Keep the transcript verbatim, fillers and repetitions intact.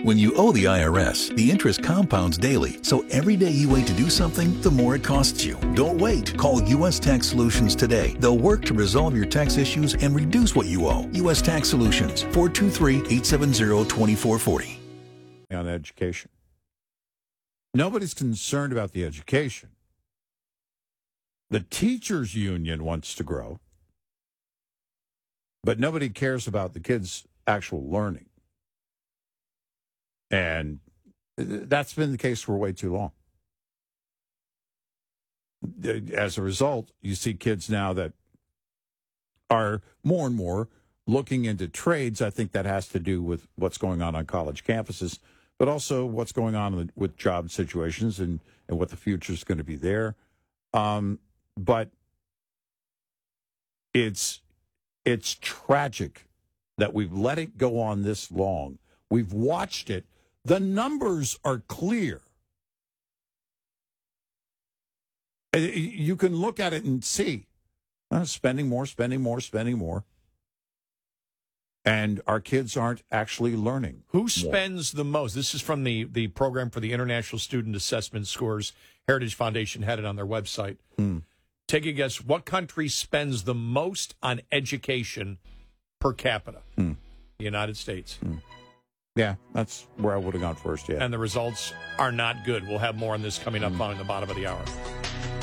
When you owe the I R S, the interest compounds daily, so every day you wait to do something, the more it costs you. Don't wait. Call U S Tax Solutions today. They'll work to resolve your tax issues and reduce what you owe. U S Tax Solutions, four two three, eight seven zero, two four four zero. On education. Nobody's concerned about the education. The teachers' union wants to grow, but nobody cares about the kids' actual learning. And that's been the case for way too long. As a result, you see kids now that are more and more looking into trades. I think that has to do with what's going on on college campuses, but also what's going on with job situations and, and what the future is going to be there. Um, but it's it's tragic that we've let it go on this long. We've watched it. The numbers are clear. You can look at it and see uh, spending more, spending more, spending more. And our kids aren't actually learning. Who spends more. the most? This is from the, the program for the International Student Assessment Scores. Heritage Foundation had it on their website. Hmm. Take a guess. What country spends the most on education per capita? Hmm. The United States. Hmm. Yeah, that's where I would have gone first, yeah. And the results are not good. We'll have more on this coming up mm. on the bottom of the hour.